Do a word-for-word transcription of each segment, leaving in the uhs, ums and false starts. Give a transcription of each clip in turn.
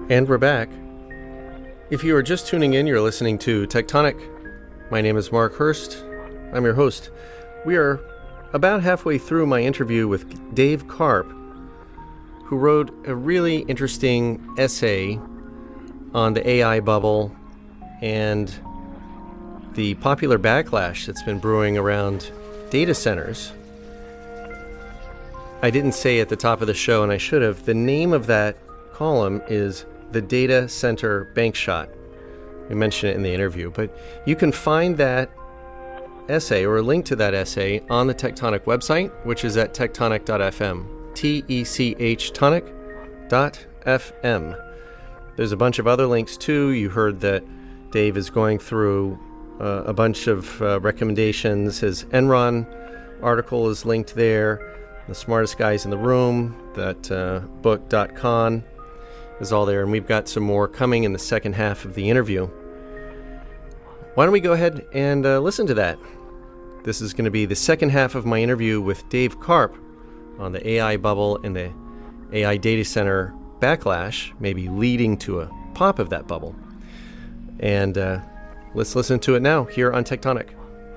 And we're back. If you are just tuning in, you're listening to Tectonic. My name is Mark Hurst. I'm your host. We are about halfway through my interview with Dave Karp, who wrote a really interesting essay on the A I bubble and the popular backlash that's been brewing around data centers. I didn't say at the top of the show, and I should have, the name of that column is The Data Center Bank Shot. We mentioned it in the interview, but you can find that essay or a link to that essay on the Tectonic website, which is at tectonic dot f m. T E C H tonic dot f m. There's a bunch of other links too. You heard that Dave is going through uh, a bunch of uh, recommendations. His Enron article is linked there. The Smartest Guys in the Room, that uh, book dot con is all there, and we've got some more coming in the second half of the interview. Why don't we go ahead and uh, listen to that? This is going to be the second half of my interview with Dave Karp on the A I bubble and the A I data center backlash, maybe leading to a pop of that bubble. And uh, let's listen to it now here on Tectonic.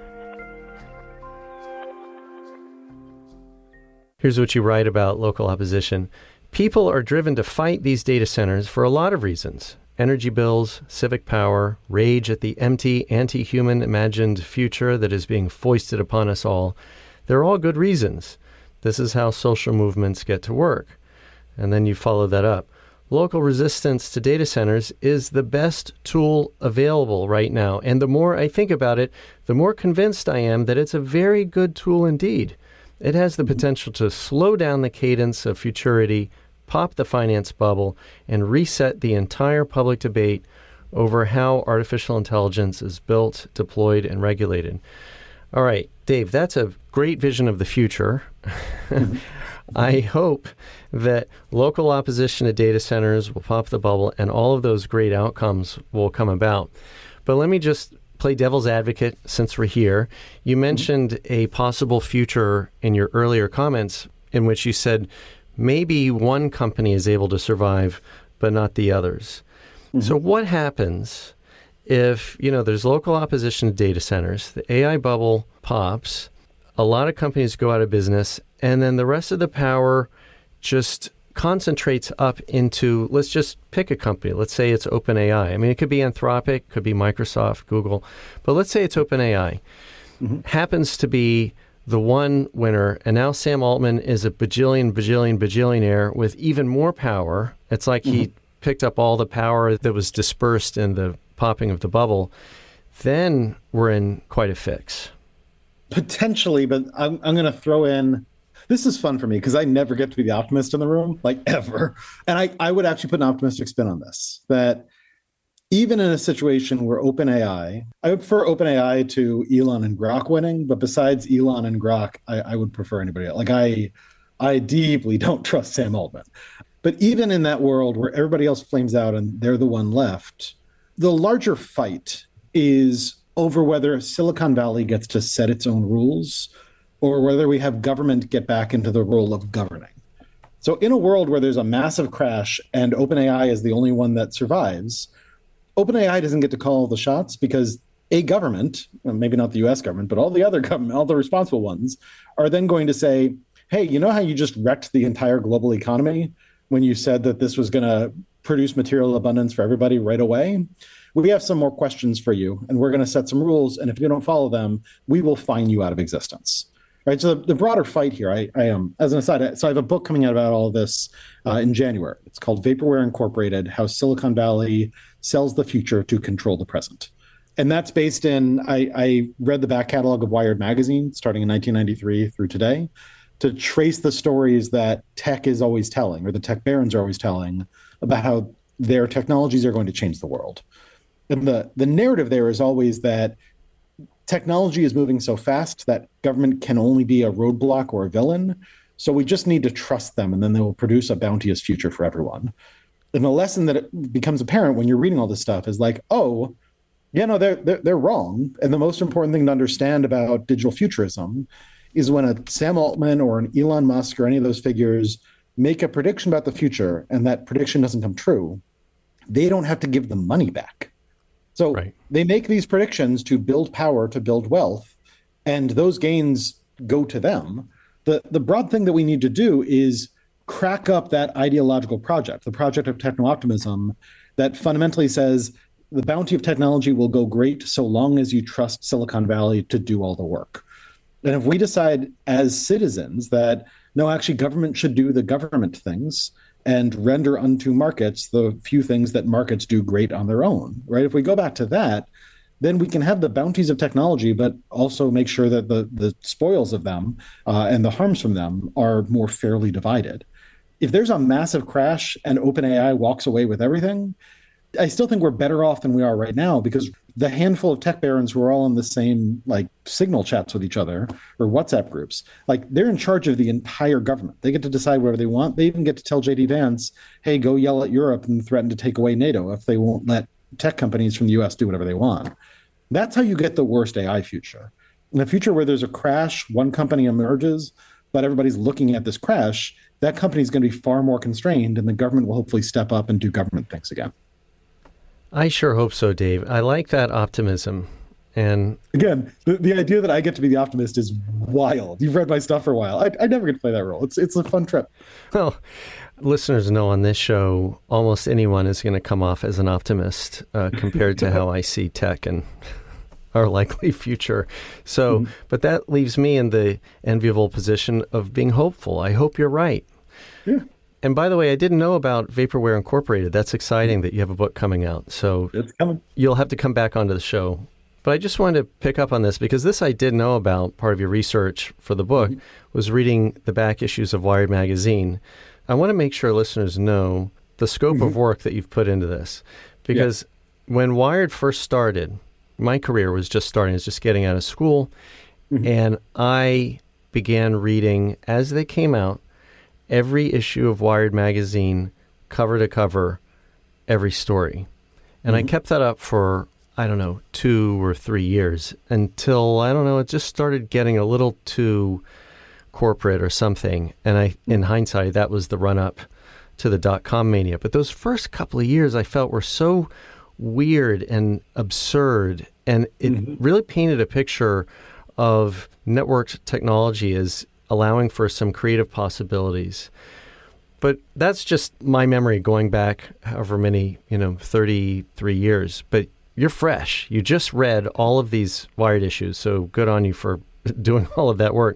Here's what you write about local opposition. People are driven to fight these data centers for a lot of reasons. Energy bills, civic power, rage at the empty, anti-human imagined future that is being foisted upon us all. They're all good reasons. This is how social movements get to work. And then you follow that up. Local resistance to data centers is the best tool available right now. And the more I think about it, the more convinced I am that it's a very good tool indeed. It has the potential to slow down the cadence of futurity, pop the finance bubble, and reset the entire public debate over how artificial intelligence is built, deployed, and regulated. All right, Dave, that's a great vision of the future. I hope that local opposition to data centers will pop the bubble and all of those great outcomes will come about. But let me just play devil's advocate since we're here. You mentioned mm-hmm. a possible future in your earlier comments in which you said maybe one company is able to survive, but not the others. Mm-hmm. So what happens if, you know, there's local opposition to data centers, the A I bubble pops, a lot of companies go out of business, and then the rest of the power just concentrates up into, let's just pick a company. Let's say it's OpenAI. I mean, it could be Anthropic, could be Microsoft, Google, but let's say it's OpenAI. Mm-hmm. Happens to be the one winner, and now Sam Altman is a bajillion, bajillion, bajillionaire with even more power. It's like mm-hmm. he picked up all the power that was dispersed in the popping of the bubble. Then we're in quite a fix. Potentially, but I'm, I'm going to throw in, this is fun for me because I never get to be the optimist in the room, like ever. And I, I would actually put an optimistic spin on this, that even in a situation where OpenAI, I would prefer OpenAI to Elon and Grok winning, but besides Elon and Grok, I, I would prefer anybody else. Like I, I deeply don't trust Sam Altman. But even in that world where everybody else flames out and they're the one left, the larger fight is over whether Silicon Valley gets to set its own rules or whether we have government get back into the role of governing. So in a world where there's a massive crash and OpenAI is the only one that survives, OpenAI doesn't get to call the shots because a government, maybe not the U S government, but all the other government, all the responsible ones, are then going to say, hey, you know how you just wrecked the entire global economy when you said that this was going to produce material abundance for everybody right away? We have some more questions for you, and we're going to set some rules, and if you don't follow them, we will fine you out of existence. Right. So the, the broader fight here, I, I am, um, as an aside, so I have a book coming out about all of this uh, in January. It's called Vaporware Incorporated, How Silicon Valley Sells the Future to Control the Present. And that's based in, I, I read the back catalog of Wired magazine starting in nineteen ninety-three through today to trace the stories that tech is always telling, or the tech barons are always telling, about how their technologies are going to change the world. And the, the narrative there is always that technology is moving so fast that government can only be a roadblock or a villain. So we just need to trust them, and then they will produce a bounteous future for everyone. And the lesson that it becomes apparent when you're reading all this stuff is like, oh, yeah, no, they're, they're, they're wrong. And the most important thing to understand about digital futurism is when a Sam Altman or an Elon Musk or any of those figures make a prediction about the future and that prediction doesn't come true, they don't have to give the money back. So Right. they make these predictions to build power, to build wealth, and those gains go to them. The, the broad thing that we need to do is crack up that ideological project, the project of techno-optimism that fundamentally says the bounty of technology will go great so long as you trust Silicon Valley to do all the work. And if we decide as citizens that, no, actually government should do the government things and render unto markets the few things that markets do great on their own, right? If we go back to that, then we can have the bounties of technology, but also make sure that the, the spoils of them uh, and the harms from them are more fairly divided. If there's a massive crash and OpenAI walks away with everything, I still think we're better off than we are right now, because the handful of tech barons who are all in the same like Signal chats with each other or WhatsApp groups, like they're in charge of the entire government. They get to decide whatever they want. They even get to tell J D Vance, hey, go yell at Europe and threaten to take away NATO if they won't let tech companies from the U S do whatever they want. That's how you get the worst A I future. In a future where there's a crash, one company emerges, but everybody's looking at this crash, that company is going to be far more constrained, and the government will hopefully step up and do government things again. I sure hope so, Dave. I like that optimism. And again, the, the idea that I get to be the optimist is wild. You've read my stuff for a while. I, I never get to play that role. It's it's a fun trip. Well, listeners know on this show, almost anyone is going to come off as an optimist uh, compared to how I see tech and our likely future. So, mm-hmm. but that leaves me in the enviable position of being hopeful. I hope you're right. Yeah. And by the way, I didn't know about Vaporware Incorporated. That's exciting that you have a book coming out. So it's coming. You'll have to come back onto the show. But I just wanted to pick up on this because this I did know about. Part of your research for the book mm-hmm. was reading the back issues of Wired Magazine. I want to make sure listeners know the scope mm-hmm. of work that you've put into this. Because yeah. when Wired first started, my career was just starting. I was just getting out of school. Mm-hmm. And I began reading, as they came out, every issue of Wired Magazine, cover to cover, every story. And mm-hmm. I kept that up for, I don't know, two or three years until, I don't know, it just started getting a little too corporate or something. And I, in hindsight, that was the run-up to the dot-com mania. But those first couple of years I felt were so weird and absurd. And it mm-hmm. really painted a picture of networked technology as allowing for some creative possibilities. But that's just my memory going back however many, you know, thirty-three years. But you're fresh. You just read all of these Wired issues, so good on you for doing all of that work.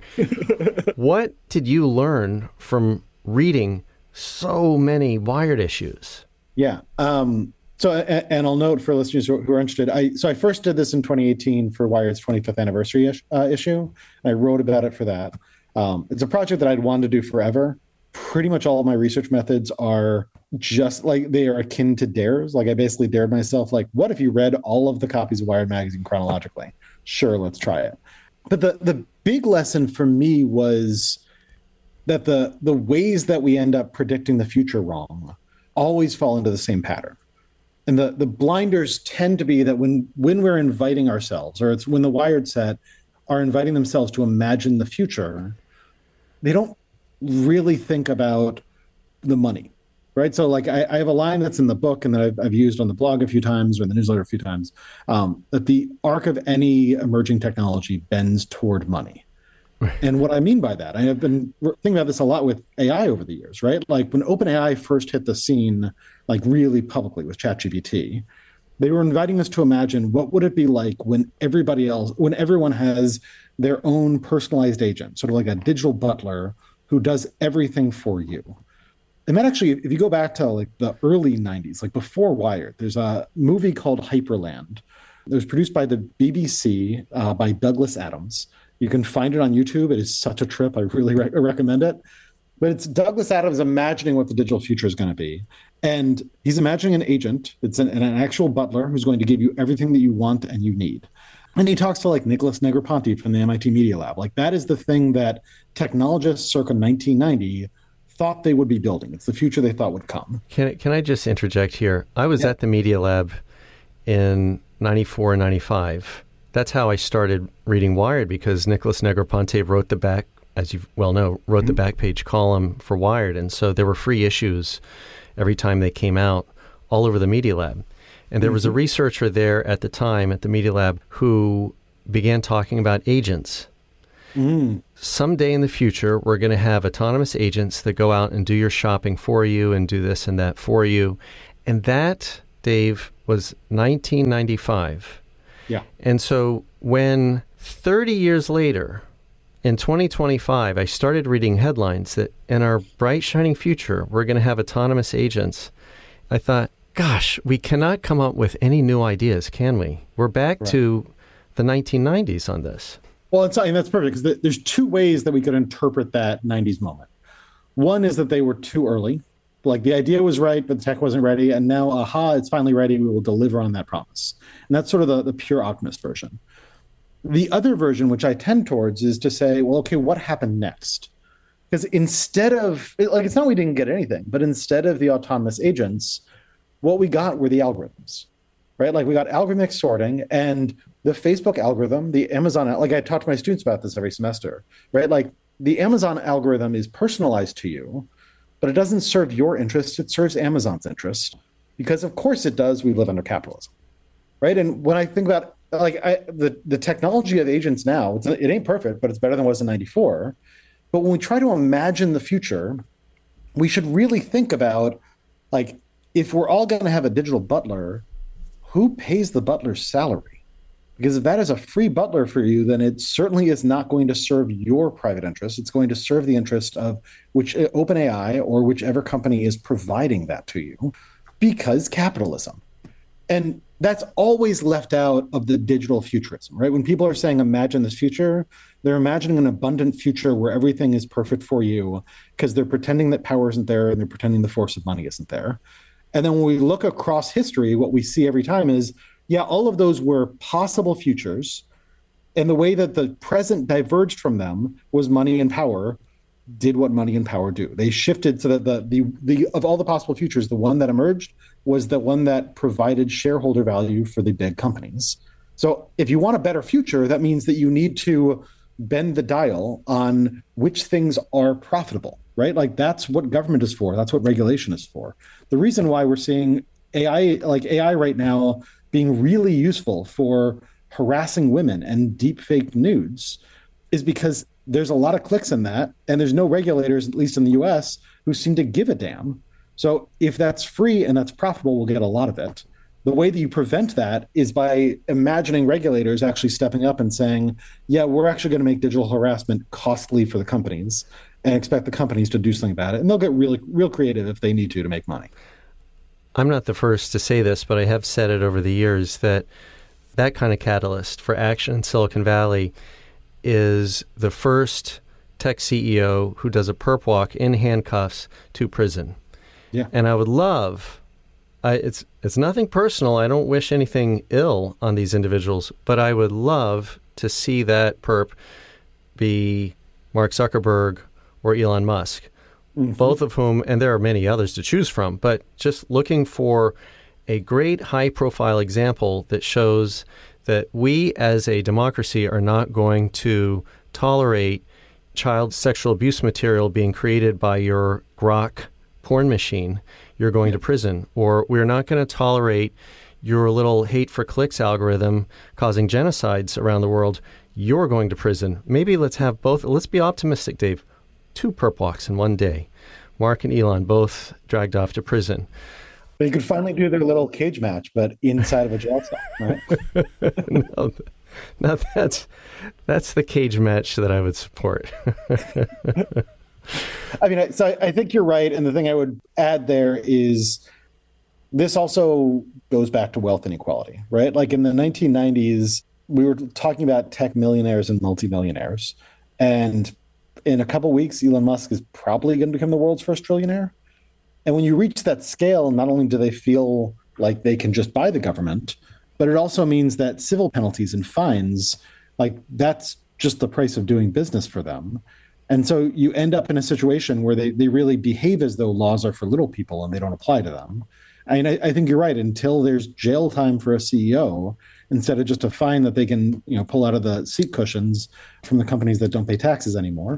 What did you learn from reading so many Wired issues? Yeah. Um, so, and I'll note for listeners who are interested, I so I first did this in twenty eighteen for Wired's twenty-fifth anniversary ish, uh, issue. I wrote about it for that. Um, it's a project that I'd wanted to do forever. Pretty much all of my research methods are just like, they are akin to dares. Like I basically dared myself, like, what if you read all of the copies of Wired Magazine chronologically? Sure, let's try it. But the the big lesson for me was that the the ways that we end up predicting the future wrong always fall into the same pattern. And the, the blinders tend to be that when when we're inviting ourselves, or it's when the Wired set are inviting themselves to imagine the future, they don't really think about the money, right? So like I, I have a line that's in the book and that I've, I've used on the blog a few times or in the newsletter a few times, um, that the arc of any emerging technology bends toward money. And what I mean by that, I have been thinking about this a lot with A I over the years, right? Like when OpenAI first hit the scene, like really publicly with ChatGPT, they were inviting us to imagine what would it be like when everybody else, when everyone has their own personalized agent, sort of like a digital butler who does everything for you. And that actually, if you go back to like the early nineties, like before Wired, there's a movie called Hyperland. It was produced by the B B C uh, by Douglas Adams. You can find it on YouTube. It is such a trip. I really re- recommend it. But it's Douglas Adams imagining what the digital future is going to be. And he's imagining an agent. It's an, an actual butler who's going to give you everything that you want and you need. And he talks to like Nicholas Negroponte from the M I T Media Lab. Like that is the thing that technologists circa nineteen ninety thought they would be building. It's the future they thought would come. Can I, can I just interject here? I was yeah. at the Media Lab in ninety-four and ninety-five. That's how I started reading Wired, because Nicholas Negroponte wrote the back, as you well know, wrote mm-hmm. the back page column for Wired. And so there were free issues every time they came out all over the Media Lab. And there was a researcher there at the time at the Media Lab who began talking about agents. Mm. Someday in the future, we're going to have autonomous agents that go out and do your shopping for you and do this and that for you. And that, Dave, was nineteen ninety-five. Yeah. And so when thirty years later, in twenty twenty-five, I started reading headlines that in our bright, shining future, we're going to have autonomous agents, I thought, gosh, we cannot come up with any new ideas, can we? We're back right. to the nineteen nineties on this. Well, it's, I mean, that's perfect because there's two ways that we could interpret that nineties moment. One is that they were too early. Like the idea was right, but the tech wasn't ready. And now, aha, it's finally ready. We will deliver on that promise. And that's sort of the, the pure optimist version. The other version, which I tend towards, is to say, well, okay, what happened next? Because instead of, like, it's not we didn't get anything, but instead of the autonomous agents, what we got were the algorithms, right? Like we got algorithmic sorting, and the Facebook algorithm, the Amazon, like I talk to my students about this every semester, right? Like the Amazon algorithm is personalized to you, but it doesn't serve your interest. It serves Amazon's interest because of course it does. We live under capitalism, right? And when I think about like I, the, the technology of agents now, it's, it ain't perfect, but it's better than it was in ninety-four. But when we try to imagine the future, we should really think about like, if we're all going to have a digital butler, who pays the butler's salary? Because if that is a free butler for you, then it certainly is not going to serve your private interest. It's going to serve the interest of which OpenAI or whichever company is providing that to you, because capitalism. And that's always left out of the digital futurism, right? When people are saying, imagine this future, they're imagining an abundant future where everything is perfect for you because they're pretending that power isn't there and they're pretending the force of money isn't there. And then when we look across history, what we see every time is, yeah, all of those were possible futures. And the way that the present diverged from them was money and power did what money and power do. They shifted so that the, the, the of all the possible futures, the one that emerged was the one that provided shareholder value for the big companies. So if you want a better future, that means that you need to bend the dial on which things are profitable, right? Like that's what government is for. That's what regulation is for. The reason why we're seeing A I, like A I right now, being really useful for harassing women and deep fake nudes is because there's a lot of clicks in that, and there's no regulators, at least in the U S, who seem to give a damn. So if that's free and that's profitable, we'll get a lot of it. The way that you prevent that is by imagining regulators actually stepping up and saying, yeah, we're actually going to make digital harassment costly for the companies and expect the companies to do something about it. And they'll get really, real creative if they need to to make money. I'm not the first to say this, but I have said it over the years that that kind of catalyst for action in Silicon Valley is the first tech C E O who does a perp walk in handcuffs to prison. Yeah. And I would love, I, it's it's nothing personal. I don't wish anything ill on these individuals, but I would love to see that perp be Mark Zuckerberg or Elon Musk, mm-hmm. both of whom, and there are many others to choose from, but just looking for a great high-profile example that shows that we as a democracy are not going to tolerate child sexual abuse material being created by your Grok porn machine. You're going yeah. to prison. Or we're not going to tolerate your little hate for clicks algorithm causing genocides around the world. You're going to prison. Maybe let's have both. Let's be optimistic, Dave. Two perp walks in one day. Mark and Elon both dragged off to prison. They could finally do their little cage match, but inside of a jail cell, right? no, no, that's that's the cage match that I would support. I mean, so I, I think you're right. And the thing I would add there is this also goes back to wealth inequality, right? Like in the nineteen nineties, we were talking about tech millionaires and multimillionaires. And in a couple of weeks, Elon Musk is probably going to become the world's first trillionaire. And when you reach that scale, not only do they feel like they can just buy the government, but it also means that civil penalties and fines, like that's just the price of doing business for them. And so you end up in a situation where they, they really behave as though laws are for little people and they don't apply to them. I mean, I, I think you're right. Until there's jail time for a C E O, instead of just a fine that they can, you know, pull out of the seat cushions from the companies that don't pay taxes anymore,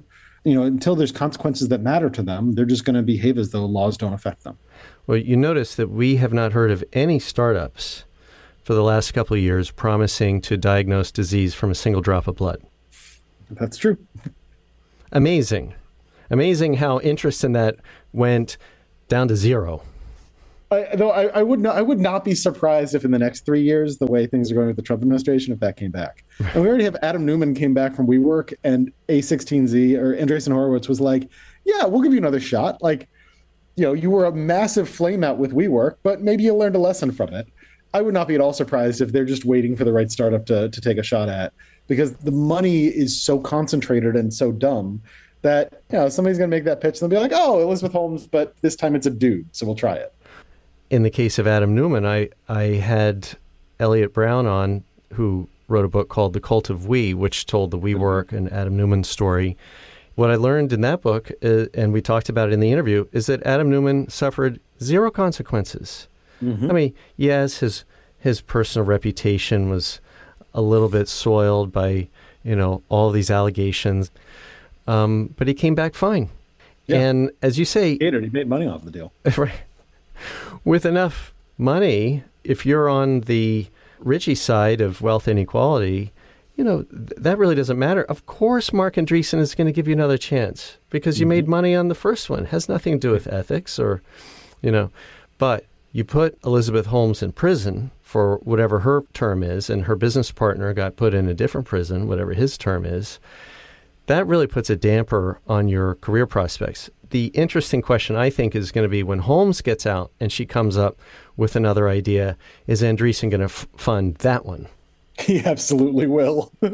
you know, until there's consequences that matter to them, they're just going to behave as though laws don't affect them. Well, you notice that we have not heard of any startups for the last couple of years promising to diagnose disease from a single drop of blood. That's true. Amazing. Amazing how interest in that went down to zero. I, though I, I would not, I would not be surprised if in the next three years, the way things are going with the Trump administration, if that came back. And we already have Adam Newman came back from WeWork, and A sixteen Z or Andreessen Horowitz was like, yeah, we'll give you another shot. Like, you know, you were a massive flame out with WeWork, but maybe you learned a lesson from it. I would not be at all surprised if they're just waiting for the right startup to, to take a shot at, because the money is so concentrated and so dumb that, you know, somebody's going to make that pitch and they'll be like, oh, Elizabeth Holmes, but this time it's a dude, so we'll try it. In the case of Adam Newman, I, I had Elliot Brown on, who wrote a book called The Cult of We, which told the WeWork and Adam Newman story. What I learned in that book, uh, and we talked about it in the interview, is that Adam Newman suffered zero consequences. Mm-hmm. I mean, yes, his his personal reputation was a little bit soiled by, you know, all these allegations, um, but he came back fine. Yeah. And as you say, he made money off the deal. Right. With enough money, if you're on the Richie side of wealth inequality, you know, th- that really doesn't matter. Of course, Marc Andreessen is going to give you another chance because you mm-hmm. made money on the first one. It has nothing to do with ethics or, you know, but you put Elizabeth Holmes in prison for whatever her term is, and her business partner got put in a different prison, whatever his term is. That really puts a damper on your career prospects. The interesting question, I think, is going to be when Holmes gets out and she comes up with another idea, is Andreessen going to f- fund that one? He absolutely will. I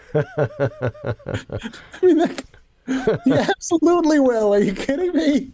mean, that, he absolutely will. Are you kidding me?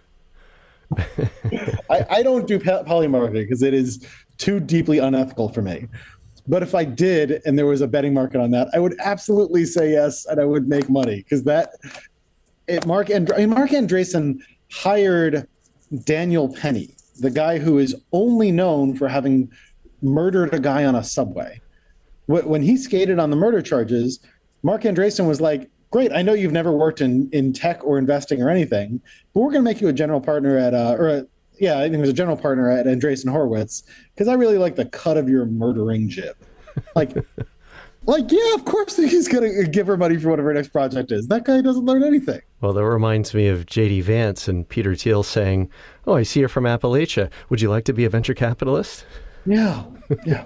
I, I don't do Polymarket because it is too deeply unethical for me. But if I did, and there was a betting market on that, I would absolutely say yes, and I would make money because that. It, Mark and I mean, Marc Andreessen hired Daniel Penny, the guy who is only known for having murdered a guy on a subway. When he skated on the murder charges, Marc Andreessen was like, "Great, I know you've never worked in, in tech or investing or anything, but we're going to make you a general partner at, uh, or a, yeah, I think it was a general partner at Andreessen Horowitz because I really like the cut of your murdering jib." Like. Like, yeah, of course he's going to give her money for whatever her next project is. That guy doesn't learn anything. Well, that reminds me of J D Vance and Peter Thiel saying, oh, I see you're from Appalachia. Would you like to be a venture capitalist? Yeah, yeah.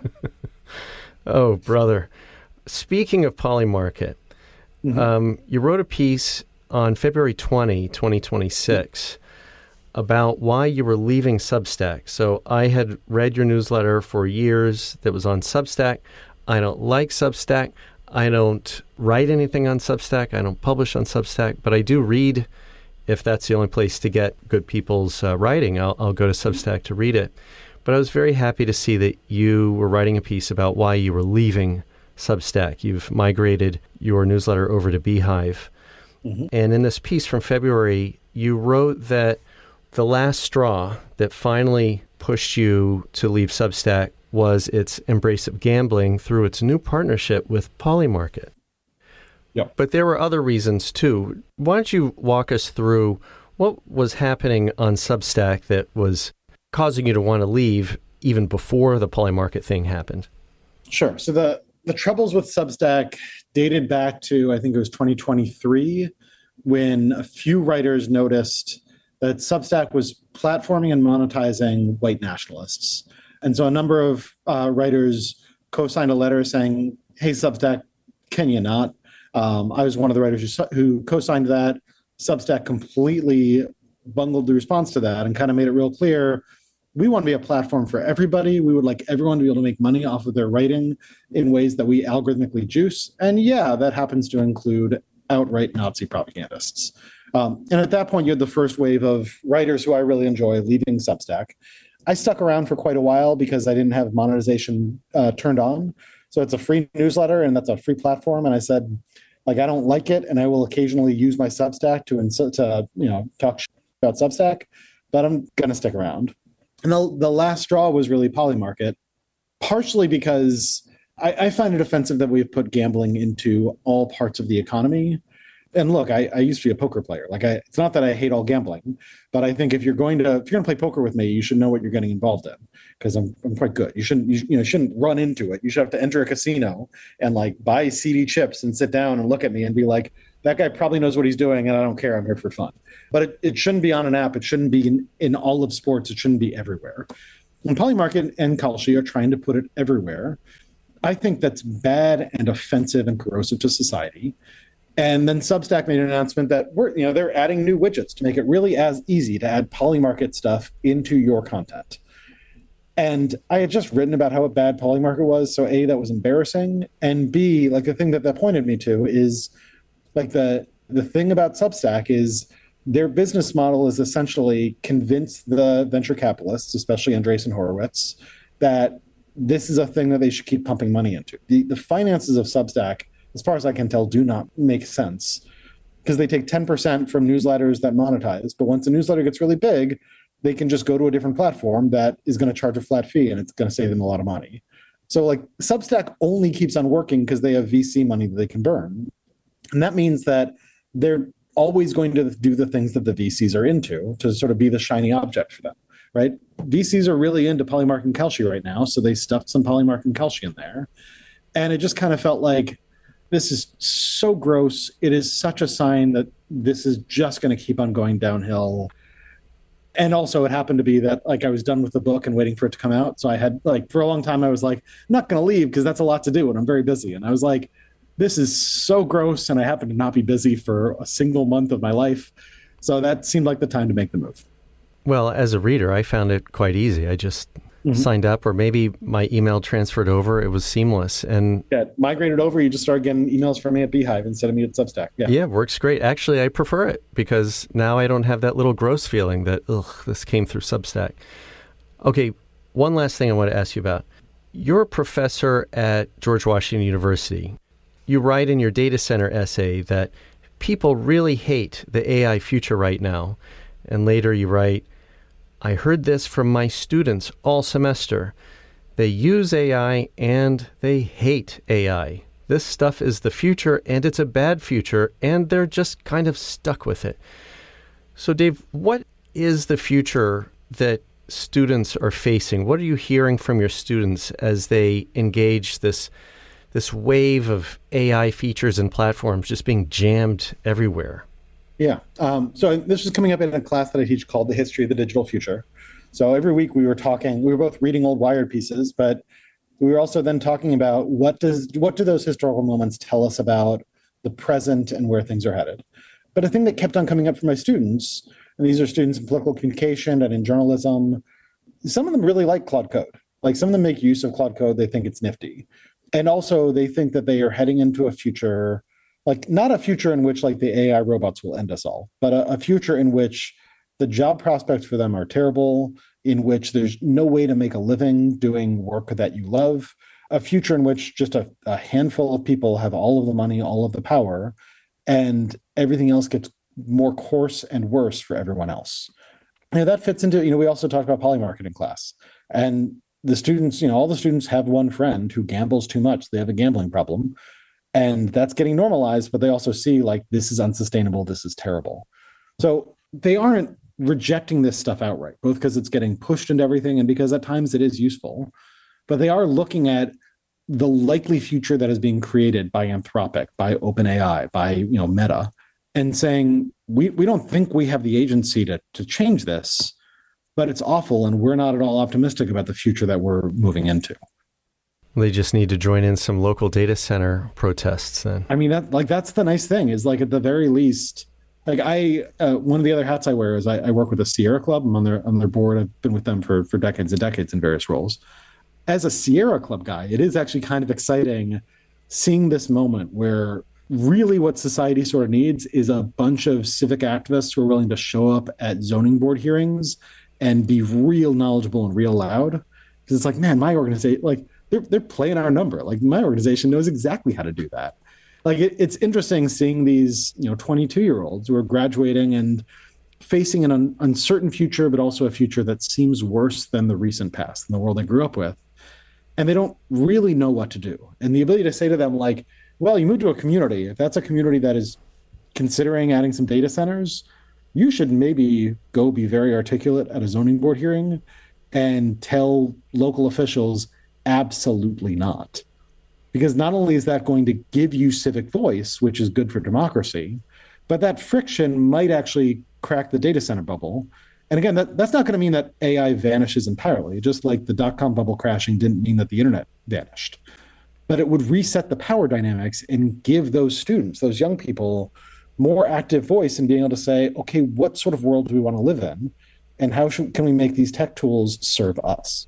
Oh, brother. Speaking of Polymarket, mm-hmm. um, you wrote a piece on February twentieth, twenty twenty-six mm-hmm. about why you were leaving Substack. So I had read your newsletter for years that was on Substack. I don't like Substack. I don't write anything on Substack. I don't publish on Substack, but I do read. If that's the only place to get good people's uh, writing, I'll, I'll go to Substack to read it. But I was very happy to see that you were writing a piece about why you were leaving Substack. You've migrated your newsletter over to Beehive. Mm-hmm. And in this piece from February, you wrote that the last straw that finally pushed you to leave Substack was its embrace of gambling through its new partnership with Polymarket. Yep. But there were other reasons too. Why don't you walk us through what was happening on Substack that was causing you to want to leave even before the Polymarket thing happened? Sure. So the, the troubles with Substack dated back to, I think it was twenty twenty-three, when a few writers noticed that Substack was platforming and monetizing white nationalists. And so a number of uh, writers co-signed a letter saying, hey, Substack, can you not? Um, I was one of the writers who, who co-signed that. Substack completely bungled the response to that and kind of made it real clear, we want to be a platform for everybody. We would like everyone to be able to make money off of their writing in ways that we algorithmically juice. And yeah, that happens to include outright Nazi propagandists. Um, and at that point, you had the first wave of writers who I really enjoy leaving Substack. I stuck around for quite a while because I didn't have monetization uh, turned on. So it's a free newsletter and that's a free platform. And I said, like, I don't like it. And I will occasionally use my Substack to, ins- to you know, talk about Substack, but I'm going to stick around. And the, the last straw was really Polymarket, partially because I, I find it offensive that we've put gambling into all parts of the economy. And look, I, I used to be a poker player. Like, I, it's not that I hate all gambling, but I think if you're going to if you're going to play poker with me, you should know what you're getting involved in, because I'm I'm quite good. You shouldn't you, you know shouldn't run into it. You should have to enter a casino and like buy C D chips and sit down and look at me and be like, that guy probably knows what he's doing, and I don't care. I'm here for fun. But it, it shouldn't be on an app. It shouldn't be in, in all of sports. It shouldn't be everywhere. And Polymarket and Kalshi are trying to put it everywhere. I think that's bad and offensive and corrosive to society. And then Substack made an announcement that we're, you know, they're adding new widgets to make it really as easy to add Polymarket stuff into your content. And I had just written about how bad Polymarket was. So A, that was embarrassing. And B, like the thing that that pointed me to is like the the thing about Substack is their business model is essentially convince the venture capitalists, especially Andreessen Horowitz, that this is a thing that they should keep pumping money into. The, the finances of Substack, as far as I can tell, do not make sense because they take ten percent from newsletters that monetize. But once a newsletter gets really big, they can just go to a different platform that is going to charge a flat fee and it's going to save them a lot of money. So like Substack only keeps on working because they have V C money that they can burn. And that means that they're always going to do the things that the V Cs are into to sort of be the shiny object for them, right? V Cs are really into Polymarket and Kalshi right now, so they stuffed some Polymarket and Kalshi in there. And it just kind of felt like, this is so gross. It is such a sign that this is just going to keep on going downhill. And also it happened to be that like I was done with the book and waiting for it to come out. So I had like, for a long time, I was like, I'm not going to leave because that's a lot to do and I'm very busy. And I was like, this is so gross. And I happen to not be busy for a single month of my life. So that seemed like the time to make the move. Well, as a reader, I found it quite easy. I just mm-hmm. signed up, or maybe my email transferred over. It was seamless. And yeah, migrated over. You just started getting emails from me at Beehive instead of me at Substack. Yeah, yeah, works great. Actually, I prefer it because now I don't have that little gross feeling that, ugh, this came through Substack. Okay, one last thing I want to ask you about. You're a professor at George Washington University. You write in your data center essay that people really hate the A I future right now. And later you write, I heard this from my students all semester. They use A I and they hate A I. This stuff is the future and it's a bad future and they're just kind of stuck with it. So Dave, what is the future that students are facing? What are you hearing from your students as they engage this this wave of A I features and platforms just being jammed everywhere? Yeah. Um, so this was coming up in a class that I teach called The History of the Digital Future. So every week we were talking, we were both reading old Wired pieces, but we were also then talking about what does what do those historical moments tell us about the present and where things are headed. But a thing that kept on coming up for my students, and these are students in political communication and in journalism, some of them really like Claude Code. Like some of them make use of Claude Code. They think it's nifty. And also they think that they are heading into a future, like not a future in which like the A I robots will end us all, but a, a future in which the job prospects for them are terrible, in which there's no way to make a living doing work that you love, a future in which just a, a handful of people have all of the money, all of the power, and everything else gets more coarse and worse for everyone else. And that fits into, you know, we also talked about Polymarket in class. And the students, you know, all the students have one friend who gambles too much. They have a gambling problem. And that's getting normalized, but they also see like, this is unsustainable. This is terrible. So they aren't rejecting this stuff outright, both because it's getting pushed into everything and because at times it is useful, but they are looking at the likely future that is being created by Anthropic, by OpenAI, by, you know, Meta, and saying, we, we don't think we have the agency to, to change this, but it's awful. And we're not at all optimistic about the future that we're moving into. They just need to join in some local data center protests then. I mean, that like that's the nice thing is like at the very least, like I, uh, one of the other hats I wear is I, I work with the Sierra Club. I'm on their on their board. I've been with them for for decades and decades in various roles. As a Sierra Club guy, it is actually kind of exciting seeing this moment where really what society sort of needs is a bunch of civic activists who are willing to show up at zoning board hearings and be real knowledgeable and real loud. Because it's like, man, my organization, like they're they're playing our number. Like my organization knows exactly how to do that. Like it, it's interesting seeing these, you know, twenty-two year olds who are graduating and facing an un- uncertain future, but also a future that seems worse than the recent past, than the world they grew up with. And they don't really know what to do. And the ability to say to them like, well, you moved to a community. If that's a community that is considering adding some data centers, you should maybe go be very articulate at a zoning board hearing and tell local officials absolutely not. Because not only is that going to give you civic voice, which is good for democracy, but that friction might actually crack the data center bubble. And again, that, that's not going to mean that A I vanishes entirely, just like the dot-com bubble crashing didn't mean that the internet vanished. But it would reset the power dynamics and give those students, those young people, more active voice in being able to say, okay, what sort of world do we want to live in? And how should, can we make these tech tools serve us?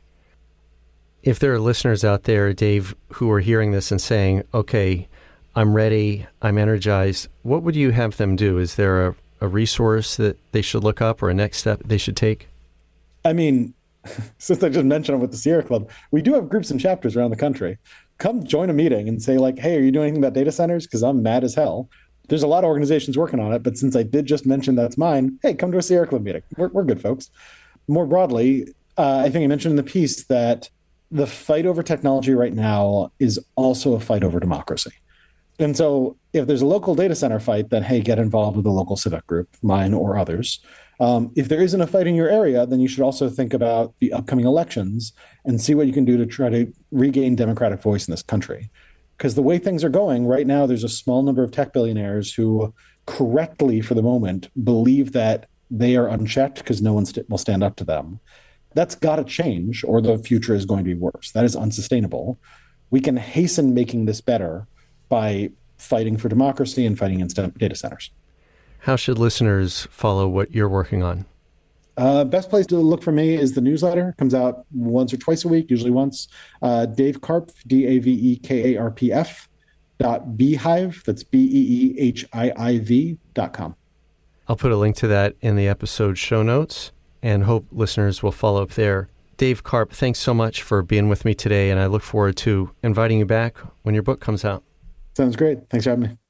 If there are listeners out there, Dave, who are hearing this and saying, okay, I'm ready, I'm energized, what would you have them do? Is there a, a resource that they should look up or a next step they should take? I mean, since I just mentioned it with the Sierra Club, we do have groups and chapters around the country. Come join a meeting and say like, hey, are you doing anything about data centers? Because I'm mad as hell. There's a lot of organizations working on it, but since I did just mention that's mine, hey, come to a Sierra Club meeting. We're, we're good, folks. More broadly, uh, I think I mentioned in the piece that the fight over technology right now is also a fight over democracy. And so if there's a local data center fight, then, hey, get involved with a local civic group, mine or others. Um, if there isn't a fight in your area, then you should also think about the upcoming elections and see what you can do to try to regain democratic voice in this country. Because the way things are going right now, there's a small number of tech billionaires who correctly, for the moment, believe that they are unchecked because no one st- will stand up to them. That's got to change, or the future is going to be worse. That is unsustainable. We can hasten making this better by fighting for democracy and fighting against data centers. How should listeners follow what you're working on? Uh, best place to look for me is the newsletter. It comes out once or twice a week, usually once. Uh, Dave Karpf, D A V E K A R P F dot beehive, that's B E E H I I V dot com. I'll put a link to that in the episode show notes and hope listeners will follow up there. Dave Karp, thanks so much for being with me today, and I look forward to inviting you back when your book comes out. Sounds great. Thanks for having me.